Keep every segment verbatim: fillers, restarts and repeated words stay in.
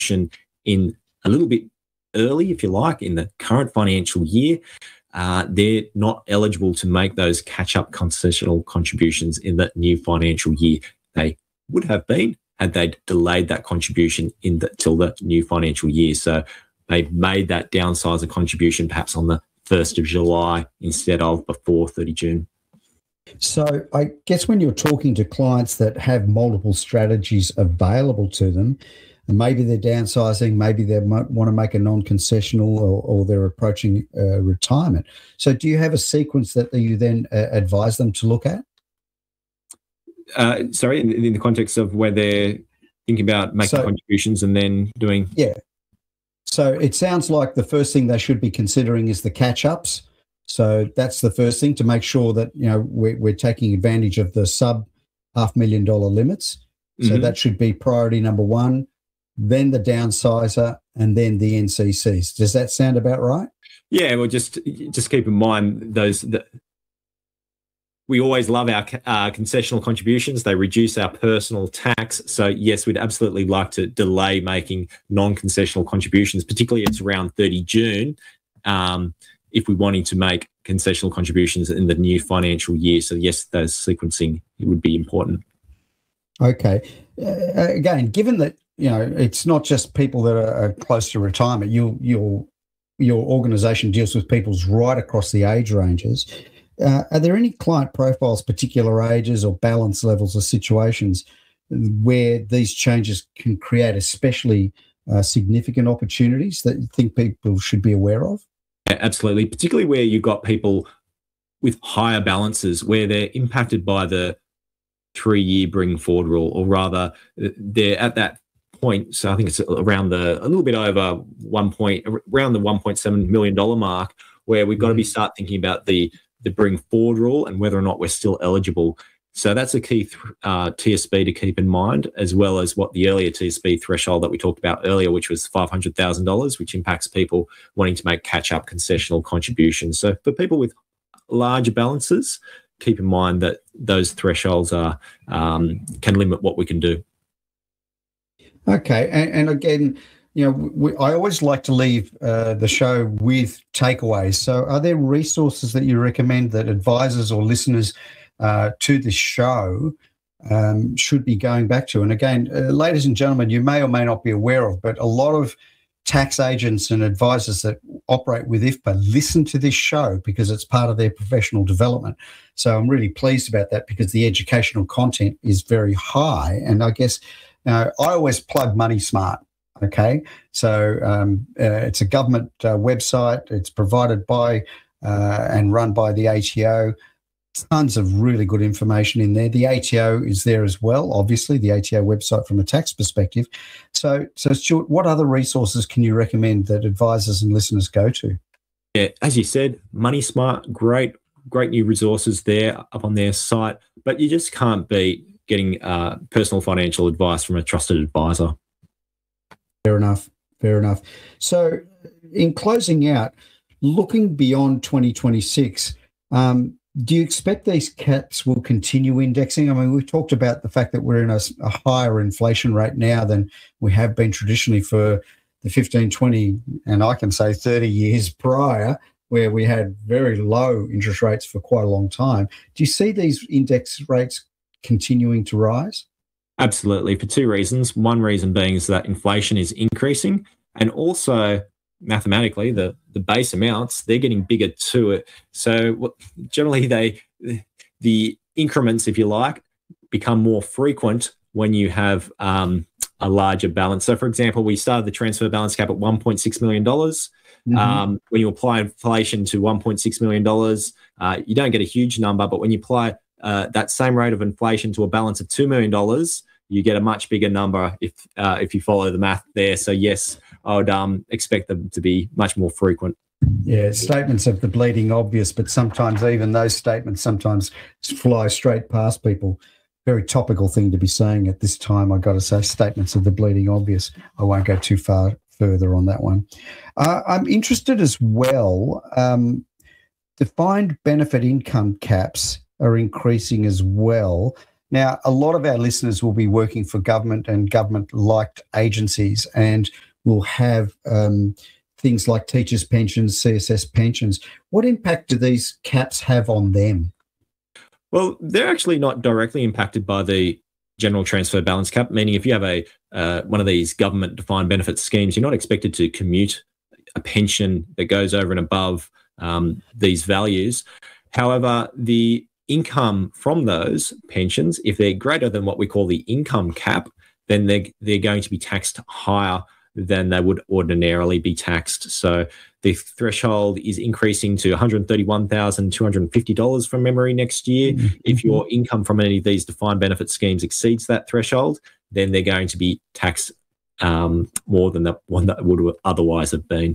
in a little bit early, if you like, in the current financial year, uh, they're not eligible to make those catch-up concessional contributions in the new financial year. They would have been had they delayed that contribution in the, till the new financial year. So they've made that downsizer contribution perhaps on the first of July instead of before thirty June. So I guess when you're talking to clients that have multiple strategies available to them, and maybe they're downsizing, maybe they might want to make a non-concessional, or, or they're approaching uh, retirement. So do you have a sequence that you then uh, advise them to look at? Uh, sorry, in, in the context of where they're thinking about making so, contributions and then doing... Yeah. So it sounds like the first thing they should be considering is the catch-ups. So that's the first thing, to make sure that, you know, we're, we're taking advantage of the sub half million dollar limits. So mm-hmm. that should be priority number one, then the downsizer, and then the N C Cs. Does that sound about right? Yeah, well, just just keep in mind those. The, we always love our uh, concessional contributions. They reduce our personal tax. So yes, we'd absolutely like to delay making non-concessional contributions, particularly it's around thirty June. Um, if we're wanting to make concessional contributions in the new financial year. So yes, those sequencing would be important. Okay. Uh, again, given that, you know, it's not just people that are, are close to retirement, you, your, your organisation deals with people's right across the age ranges. Uh, are there any client profiles, particular ages or balance levels or situations where these changes can create especially uh, significant opportunities that you think people should be aware of? Absolutely, particularly where you've got people with higher balances, where they're impacted by the three-year bring forward rule, or rather they're at that point. So I think it's around the, a little bit over one point, around the one point seven million dollars mark, where we've got to be start thinking about the, the bring forward rule and whether or not we're still eligible. So that's a key uh, T S B to keep in mind, as well as what the earlier T S B threshold that we talked about earlier, which was five hundred thousand dollars, which impacts people wanting to make catch-up concessional contributions. So for people with larger balances, keep in mind that those thresholds are um, can limit what we can do. Okay, and, and again, you know, we, I always like to leave uh, the show with takeaways. So are there resources that you recommend that advisors or listeners Uh, to this show um, should be going back to? And again, uh, ladies and gentlemen, you may or may not be aware of, but a lot of tax agents and advisors that operate with I F P A listen to this show because it's part of their professional development. So I'm really pleased about that, because the educational content is very high. And I guess uh, I always plug Money Smart. Okay, so um, uh, it's a government uh, website. It's provided by uh, and run by the A T O. Tons of really good information in there. The A T O is there as well, obviously, the A T O website from a tax perspective. So, so Stuart, what other resources can you recommend that advisors and listeners go to? Yeah, as you said, Money Smart, great, great new resources there up on their site, but you just can't beat getting uh, personal financial advice from a trusted advisor. Fair enough, fair enough. So in closing out, looking beyond twenty twenty-six, um, do you expect these caps will continue indexing? I mean, we've talked about the fact that we're in a, a higher inflation rate now than we have been traditionally for the fifteen, twenty, and I can say thirty years prior, where we had very low interest rates for quite a long time. Do you see these index rates continuing to rise? Absolutely, for two reasons. One reason being is that inflation is increasing, and also mathematically, the, the base amounts, they're getting bigger too. So what, generally, they the increments, if you like, become more frequent when you have um, a larger balance. So, for example, we started the transfer balance cap at one point six million dollars. Mm-hmm. Um, when you apply inflation to one point six million dollars, uh, you don't get a huge number, but when you apply uh, that same rate of inflation to a balance of two million dollars, you get a much bigger number if uh, if you follow the math there. So, yes, I would um, expect them to be much more frequent. Yeah, statements of the bleeding obvious, but sometimes even those statements sometimes fly straight past people. Very topical thing to be saying at this time, I've got to say, statements of the bleeding obvious. I won't go too far further on that one. Uh, I'm interested as well, um, defined benefit income caps are increasing as well. Now, a lot of our listeners will be working for government and government-like agencies and will have um, things like teachers' pensions, C S S pensions. What impact do these caps have on them? Well, they're actually not directly impacted by the general transfer balance cap, meaning if you have a uh, one of these government defined benefit schemes, you're not expected to commute a pension that goes over and above um, these values. However, the income from those pensions, if they're greater than what we call the income cap, then they're, they're going to be taxed higher than they would ordinarily be taxed. So the threshold is increasing to one hundred thirty-one thousand two hundred fifty dollars from memory next year. Mm-hmm. If your income from any of these defined benefit schemes exceeds that threshold, then they're going to be taxed um, more than the one that would otherwise have been.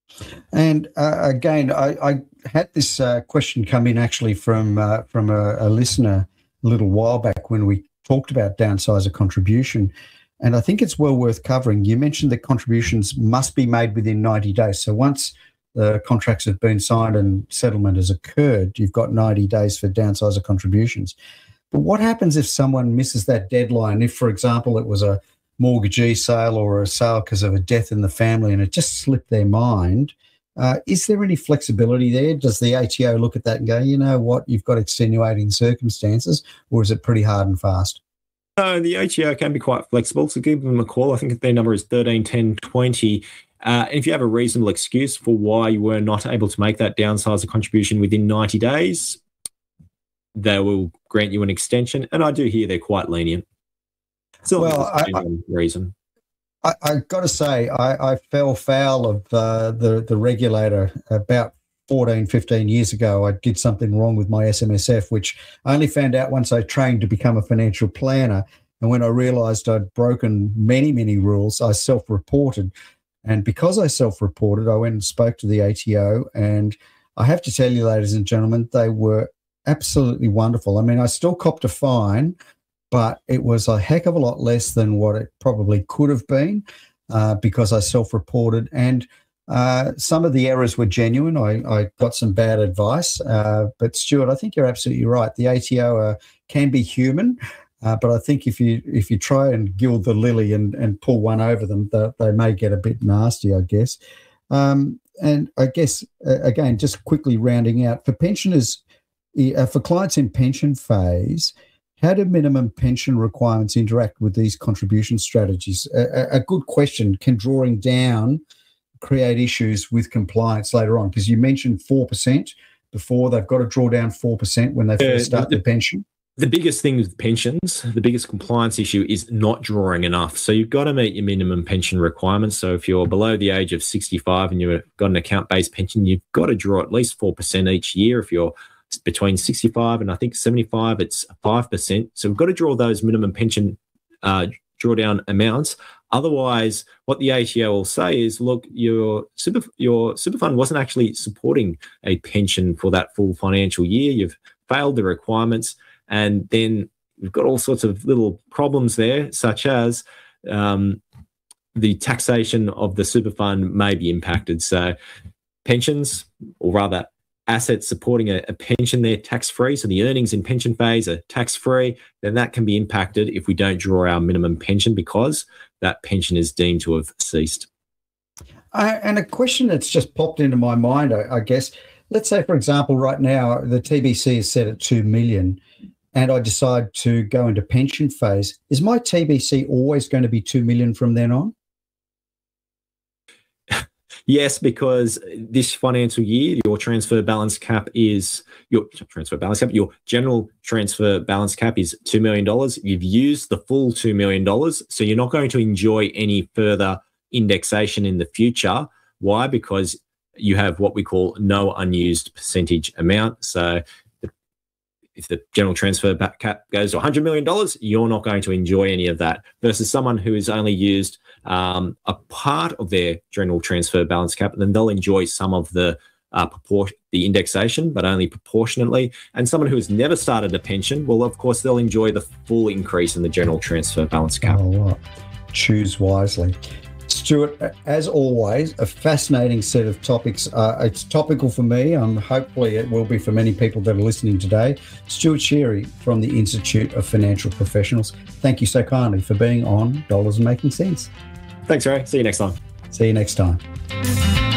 And uh, again, I, I had this uh, question come in actually from uh, from a, a listener a little while back when we talked about downsizer contribution. And I think it's well worth covering. You mentioned that contributions must be made within ninety days. So once the contracts have been signed and settlement has occurred, you've got ninety days for downsizer contributions. But what happens if someone misses that deadline? If, for example, it was a mortgagee sale or a sale because of a death in the family and it just slipped their mind, uh, is there any flexibility there? Does the A T O look at that and go, you know what, you've got extenuating circumstances, or is it pretty hard and fast? No, the A T O can be quite flexible, so give them a call. I think their number is thirteen ten twenty. Uh, and if you have a reasonable excuse for why you were not able to make that downsizer contribution within ninety days, they will grant you an extension. And I do hear they're quite lenient. So well, I, I, reason. I, I've got to say, I, I fell foul of uh, the, the regulator about fourteen, fifteen years ago. I did something wrong with my S M S F, which I only found out once I trained to become a financial planner. And when I realised I'd broken many, many rules, I self-reported. And because I self-reported, I went and spoke to the A T O. And I have to tell you, ladies and gentlemen, they were absolutely wonderful. I mean, I still copped a fine, but it was a heck of a lot less than what it probably could have been uh, because I self-reported. And Uh, some of the errors were genuine. I, I got some bad advice. Uh, but, Stuart, I think you're absolutely right. The A T O uh, can be human, uh, but I think if you if you try and gild the lily and, and pull one over them, they, they may get a bit nasty, I guess. Um, and I guess, uh, again, just quickly rounding out, for pensioners, uh, for clients in pension phase, how do minimum pension requirements interact with these contribution strategies? A, a good question. Can drawing down create issues with compliance later on? Because you mentioned four percent before. They've got to draw down four percent when they first start uh, the, their pension. The biggest thing with pensions, the biggest compliance issue is not drawing enough. So you've got to meet your minimum pension requirements. So if you're below the age of sixty-five and you've got an account-based pension, you've got to draw at least four percent each year. If you're between sixty-five and I think seventy-five, it's five percent. So we've got to draw those minimum pension uh, drawdown amounts. Otherwise, what the A T O will say is, look, your super your super fund wasn't actually supporting a pension for that full financial year. You've failed the requirements, and then you've got all sorts of little problems there, such as um, the taxation of the super fund may be impacted. So pensions, or rather assets supporting a, a pension, they're tax-free. So the earnings in pension phase are tax-free. Then that can be impacted if we don't draw our minimum pension because that pension is deemed to have ceased. Uh, and a question that's just popped into my mind, I, I guess, let's say, for example, right now, the T B C is set at two million and I decide to go into pension phase. Is my T B C always going to be two million from then on? Yes, because this financial year, your transfer balance cap is your transfer balance cap. Your general transfer balance cap is two million dollars. You've used the full two million dollars, so you're not going to enjoy any further indexation in the future. Why? Because you have what we call no unused percentage amount. So if the general transfer cap goes to one hundred million dollars, you're not going to enjoy any of that, versus someone who has only used um, a part of their general transfer balance cap, and then they'll enjoy some of the uh, propor- the indexation, but only proportionately. And someone who has never started a pension, well, of course, they'll enjoy the full increase in the general transfer balance cap. Oh, choose wisely. Stuart, as always, a fascinating set of topics. Uh, it's topical for me. Um, hopefully it will be for many people that are listening today. Stuart Sherry from the Institute of Financial Professionals, thank you so kindly for being on Dollars and Making Sense. Thanks, Ray. See you next time. See you next time.